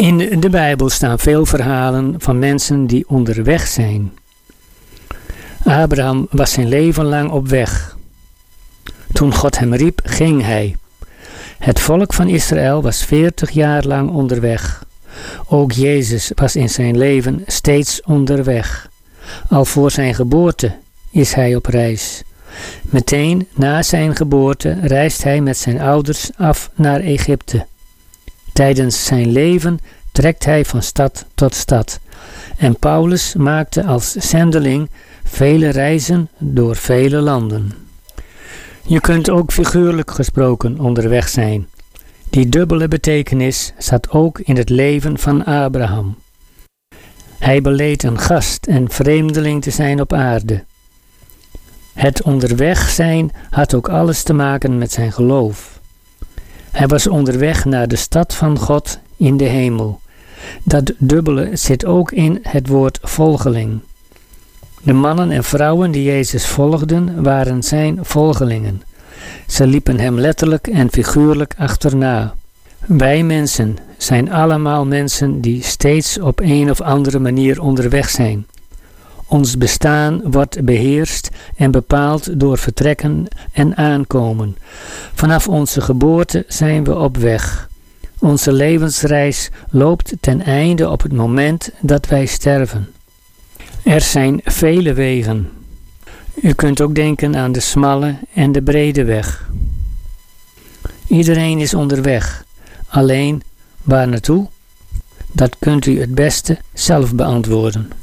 In de Bijbel staan veel verhalen van mensen die onderweg zijn. Abraham was zijn leven lang op weg. Toen God hem riep, ging hij. Het volk van Israël was 40 jaar lang onderweg. Ook Jezus was in zijn leven steeds onderweg. Al voor zijn geboorte is hij op reis. Meteen na zijn geboorte reist hij met zijn ouders af naar Egypte. Tijdens zijn leven trekt hij van stad tot stad. En Paulus maakte als zendeling vele reizen door vele landen. Je kunt ook figuurlijk gesproken onderweg zijn. Die dubbele betekenis zat ook in het leven van Abraham. Hij beleed een gast en vreemdeling te zijn op aarde. Het onderweg zijn had ook alles te maken met zijn geloof. Hij was onderweg naar de stad van God in de hemel. Dat dubbele zit ook in het woord volgeling. De mannen en vrouwen die Jezus volgden waren zijn volgelingen. Ze liepen hem letterlijk en figuurlijk achterna. Wij mensen zijn allemaal mensen die steeds op een of andere manier onderweg zijn. Ons bestaan wordt beheerst en bepaald door vertrekken en aankomen. Vanaf onze geboorte zijn we op weg. Onze levensreis loopt ten einde op het moment dat wij sterven. Er zijn vele wegen. U kunt ook denken aan de smalle en de brede weg. Iedereen is onderweg. Alleen, waar naartoe? Dat kunt u het beste zelf beantwoorden.